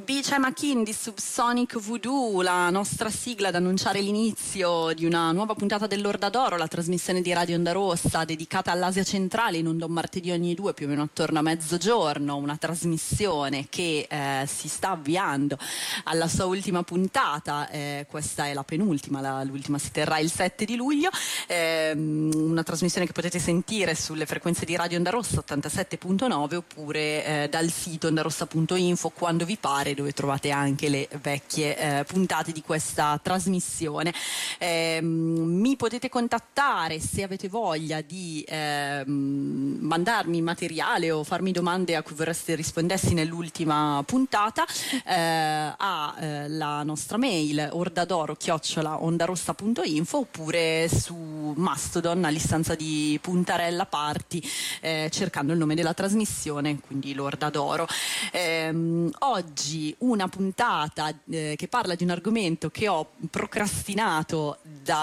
Bice Makin di Subsonic Voodoo, la nostra sigla ad annunciare l'inizio di una nuova puntata dell'Orda d'Oro, la trasmissione di Radio Onda Rossa dedicata all'Asia centrale, in onda un martedì ogni due più o meno attorno a mezzogiorno, una trasmissione che si sta avviando alla sua ultima puntata, questa è la penultima, l'ultima si terrà il 7 di luglio, una trasmissione che potete sentire sulle frequenze di Radio Onda Rossa 87.9 oppure dal sito ondarossa.info quando vi pare, dove trovate anche le vecchie puntate di questa trasmissione. Mi potete contattare se avete voglia di mandarmi materiale o farmi domande a cui vorreste rispondessi nell'ultima puntata alla nostra mail ordadoro@ondarossa.info oppure su Mastodon all'istanza di Puntarella Party cercando il nome della trasmissione, quindi l'Orda d'Oro. Oggi una puntata che parla di un argomento che ho procrastinato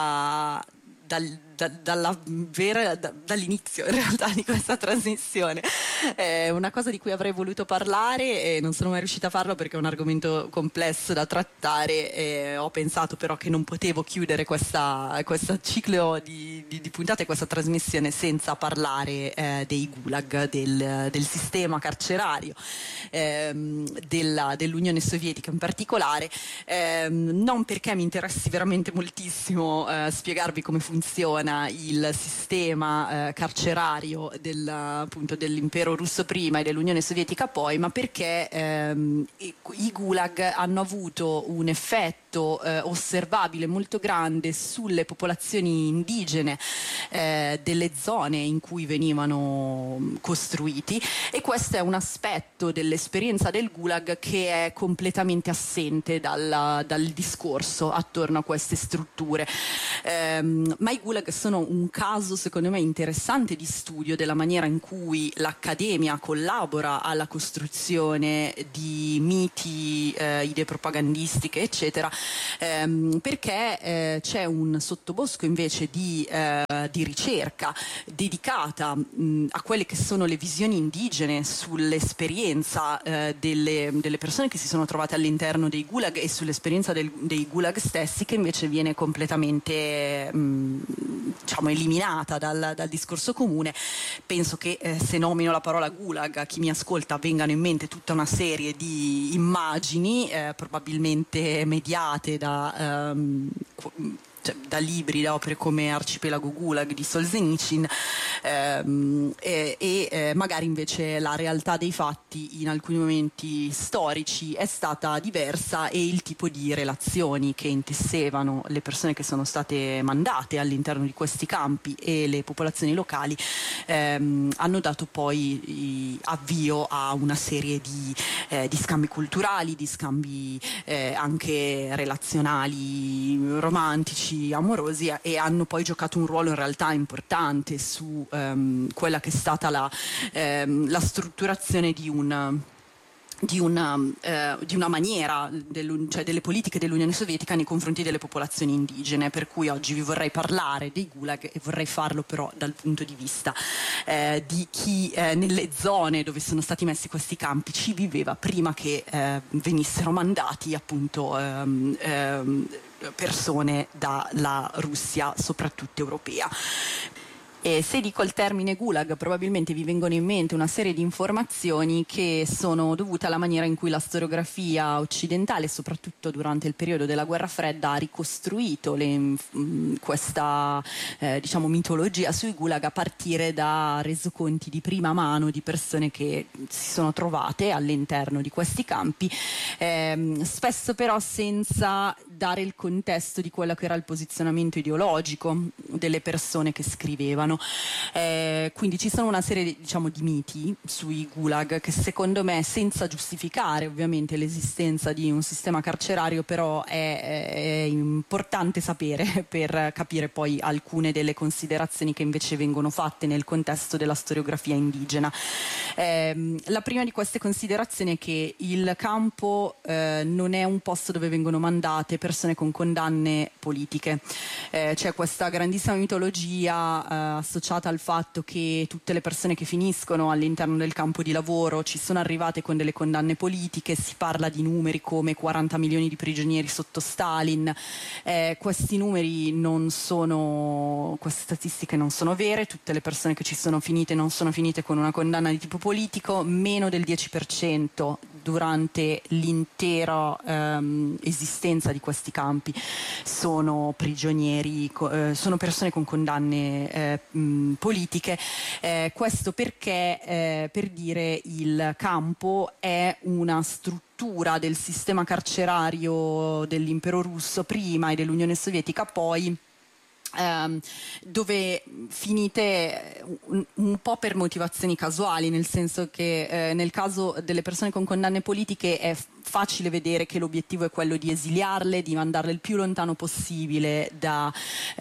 dall'inizio in realtà di questa trasmissione, una cosa di cui avrei voluto parlare e non sono mai riuscita a farlo perché è un argomento complesso da trattare, e ho pensato però che non potevo chiudere questo ciclo di puntate, questa trasmissione senza parlare dei gulag, del sistema carcerario dell'Unione Sovietica in particolare, non perché mi interessi veramente moltissimo spiegarvi come funziona il sistema carcerario appunto dell'impero russo prima e dell'Unione Sovietica poi, ma perché i gulag hanno avuto un effetto osservabile molto grande sulle popolazioni indigene delle zone in cui venivano costruiti, e questo è un aspetto dell'esperienza del gulag che è completamente assente dal discorso attorno a queste strutture. Ma i gulag sono un caso secondo me interessante di studio della maniera in cui l'accademia collabora alla costruzione di miti, idee propagandistiche eccetera, perché c'è un sottobosco invece di ricerca dedicata a quelle che sono le visioni indigene sull'esperienza delle persone che si sono trovate all'interno dei gulag e sull'esperienza dei gulag stessi, che invece viene completamente diciamo eliminata dal discorso comune. Penso che se nomino la parola gulag a chi mi ascolta vengano in mente tutta una serie di immagini probabilmente mediate da libri, da opere come Arcipelago Gulag di Solzhenitsyn, e magari invece la realtà dei fatti in alcuni momenti storici è stata diversa, e il tipo di relazioni che intessevano le persone che sono state mandate all'interno di questi campi e le popolazioni locali hanno dato poi avvio a una serie di scambi culturali, di scambi anche relazionali, romantici, amorosi, e hanno poi giocato un ruolo in realtà importante su quella che è stata la strutturazione di una maniera delle politiche dell'Unione Sovietica nei confronti delle popolazioni indigene, per cui oggi vi vorrei parlare dei gulag, e vorrei farlo però dal punto di vista di chi nelle zone dove sono stati messi questi campi ci viveva prima che venissero mandati appunto persone dalla Russia, soprattutto europea. E se dico il termine gulag probabilmente vi vengono in mente una serie di informazioni che sono dovute alla maniera in cui la storiografia occidentale, soprattutto durante il periodo della Guerra Fredda, ha ricostruito questa diciamo mitologia sui gulag a partire da resoconti di prima mano di persone che si sono trovate all'interno di questi campi, spesso però senza dare il contesto di quello che era il posizionamento ideologico delle persone che scrivevano. Quindi ci sono una serie diciamo di miti sui gulag che secondo me, senza giustificare ovviamente l'esistenza di un sistema carcerario, però è importante sapere per capire poi alcune delle considerazioni che invece vengono fatte nel contesto della storiografia indigena. La prima di queste considerazioni è che il campo non è un posto dove vengono mandate persone persone con condanne politiche. C'è questa grandissima mitologia associata al fatto che tutte le persone che finiscono all'interno del campo di lavoro ci sono arrivate con delle condanne politiche, si parla di numeri come 40 milioni di prigionieri sotto Stalin. Questi numeri queste statistiche non sono vere, tutte le persone che ci sono finite non sono finite con una condanna di tipo politico, meno del 10% durante l'intera esistenza di questi campi sono prigionieri, sono persone con condanne politiche. Questo perché, per dire, il campo è una struttura del sistema carcerario dell'impero russo prima e dell'Unione Sovietica poi, dove finite un po' per motivazioni casuali, nel senso che nel caso delle persone con condanne politiche è facile vedere che l'obiettivo è quello di esiliarle, di mandarle il più lontano possibile dal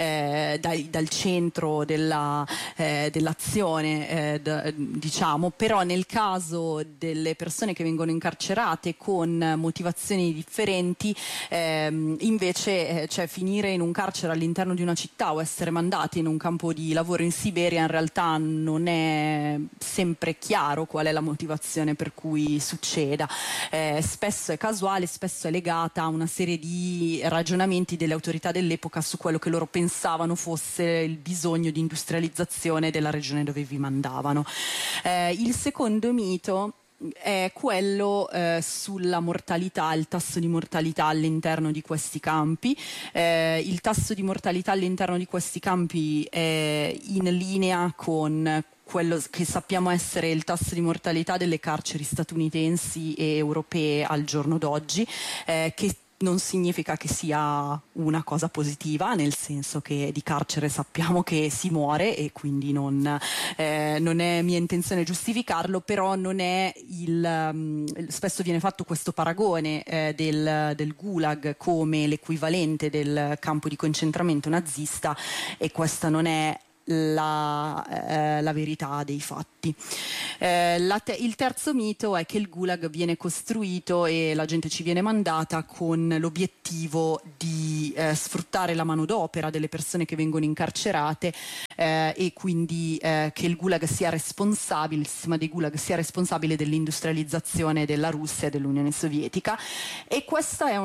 centro dell'azione, diciamo. Però nel caso delle persone che vengono incarcerate con motivazioni differenti, invece cioè finire in un carcere all'interno di una città o essere mandati in un campo di lavoro in Siberia in realtà non è sempre chiaro qual è la motivazione per cui succeda. Spesso è casuale, spesso è legata a una serie di ragionamenti delle autorità dell'epoca su quello che loro pensavano fosse il bisogno di industrializzazione della regione dove vi mandavano. Il secondo mito è quello sulla mortalità, il tasso di mortalità all'interno di questi campi. Il tasso di mortalità all'interno di questi campi è in linea con quello che sappiamo essere il tasso di mortalità delle carceri statunitensi e europee al giorno d'oggi, che non significa che sia una cosa positiva, nel senso che di carcere sappiamo che si muore e quindi non è mia intenzione giustificarlo, però non è spesso viene fatto questo paragone del Gulag come l'equivalente del campo di concentramento nazista, e questa non è la verità dei fatti. Il terzo mito è che il Gulag viene costruito e la gente ci viene mandata con l'obiettivo di sfruttare la manodopera delle persone che vengono incarcerate, e quindi che il Gulag sia responsabile, il sistema dei Gulag sia responsabile dell'industrializzazione della Russia e dell'Unione Sovietica. E questa è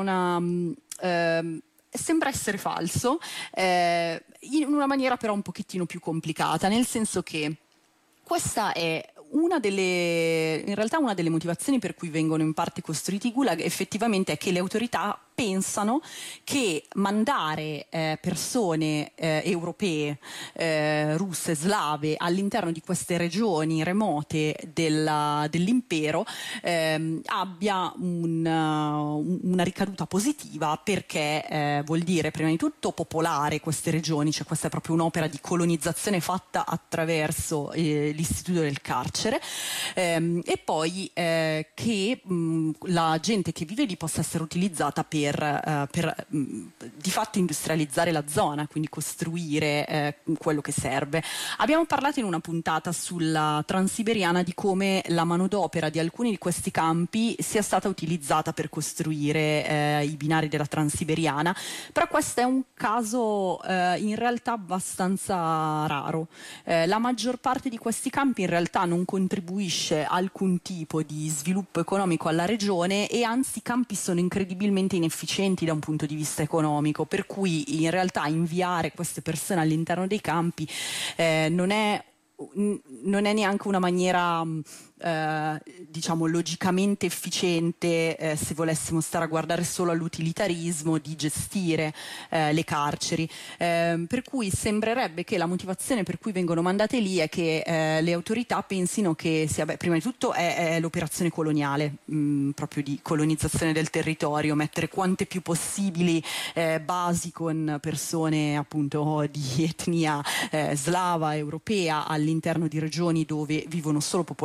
sembra essere falso, in una maniera però un pochettino più complicata, nel senso che questa è in realtà una delle motivazioni per cui vengono in parte costruiti i Gulag effettivamente è che le autorità pensano che mandare persone europee, russe, slave all'interno di queste regioni remote dell'impero abbia una ricaduta positiva, perché vuol dire prima di tutto popolare queste regioni, cioè questa è proprio un'opera di colonizzazione fatta attraverso l'istituto del carcere, e poi che la gente che vive lì possa essere utilizzata per di fatto industrializzare la zona, quindi costruire quello che serve. Abbiamo parlato in una puntata sulla Transiberiana di come la manodopera di alcuni di questi campi sia stata utilizzata per costruire i binari della Transiberiana, però questo è un caso in realtà abbastanza raro. La maggior parte di questi campi in realtà non contribuisce a alcun tipo di sviluppo economico alla regione, e anzi i campi sono incredibilmente inefficienti da un punto di vista economico, per cui in realtà inviare queste persone all'interno dei campi non è neanche una maniera diciamo logicamente efficiente, se volessimo stare a guardare solo all'utilitarismo, di gestire le carceri, per cui sembrerebbe che la motivazione per cui vengono mandate lì è che le autorità pensino che sia, prima di tutto è l'operazione coloniale, proprio di colonizzazione del territorio, mettere quante più possibili basi con persone appunto di etnia slava europea all'interno di regioni dove vivono solo popolazioni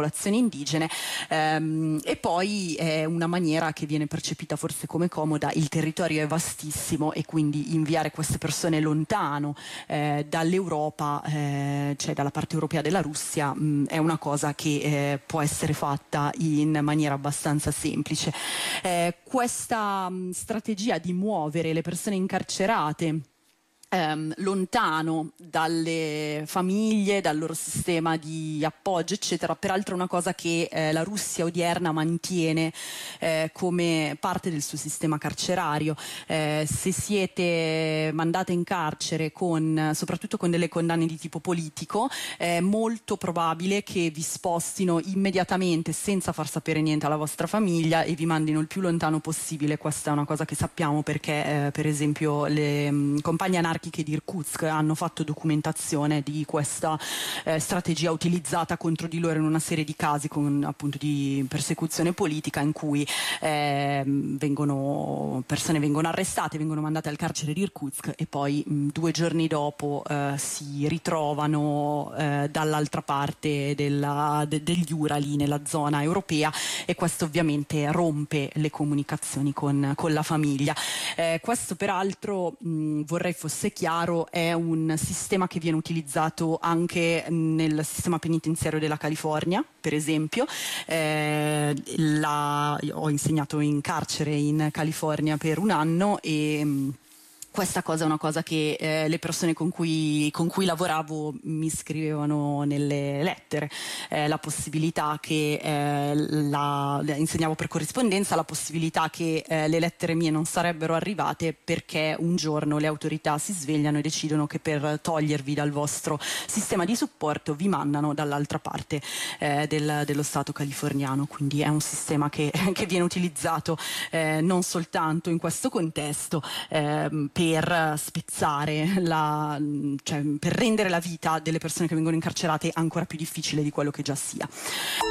indigene, e poi è una maniera che viene percepita forse come comoda: il territorio è vastissimo e quindi inviare queste persone lontano dall'Europa, cioè dalla parte europea della Russia, è una cosa che può essere fatta in maniera abbastanza semplice. Questa strategia di muovere le persone incarcerate lontano dalle famiglie, dal loro sistema di appoggio, eccetera, peraltro è una cosa che la Russia odierna mantiene come parte del suo sistema carcerario. Se siete mandate in carcere soprattutto con delle condanne di tipo politico, è molto probabile che vi spostino immediatamente senza far sapere niente alla vostra famiglia e vi mandino il più lontano possibile. Questa è una cosa che sappiamo perché per esempio le compagne anarchiche di Irkutsk hanno fatto documentazione di questa strategia utilizzata contro di loro in una serie di casi appunto di persecuzione politica, in cui persone vengono arrestate, vengono mandate al carcere di Irkutsk e poi 2 giorni dopo si ritrovano dall'altra parte degli Urali, nella zona europea, e questo ovviamente rompe le comunicazioni con la famiglia. Questo peraltro vorrei fosse chiaro, è un sistema che viene utilizzato anche nel sistema penitenziario della California, per esempio. Ho insegnato in carcere in California per 1 anno e questa cosa è una cosa che le persone con cui lavoravo mi scrivevano nelle lettere, la possibilità che insegnavo per corrispondenza, la possibilità che le lettere mie non sarebbero arrivate perché un giorno le autorità si svegliano e decidono che per togliervi dal vostro sistema di supporto vi mandano dall'altra parte dello Stato californiano. Quindi è un sistema che viene utilizzato non soltanto in questo contesto, per spezzare cioè per rendere la vita delle persone che vengono incarcerate ancora più difficile di quello che già sia.